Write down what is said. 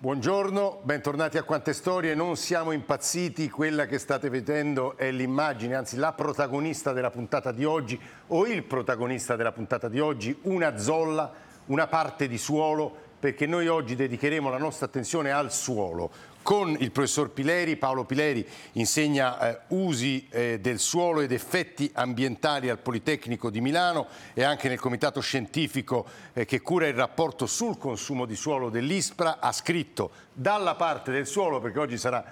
Buongiorno, bentornati a Quante Storie. Non siamo impazziti, quella che state vedendo è l'immagine, anzi la protagonista della puntata di oggi o il protagonista della puntata di oggi, una zolla, una parte di suolo, perché noi oggi dedicheremo la nostra attenzione al suolo. Con il professor Pileri, Paolo Pileri insegna usi del suolo ed effetti ambientali al Politecnico di Milano e anche nel comitato scientifico che cura il rapporto sul consumo di suolo dell'ISPRA. Ha scritto Dalla parte del suolo, perché oggi sarà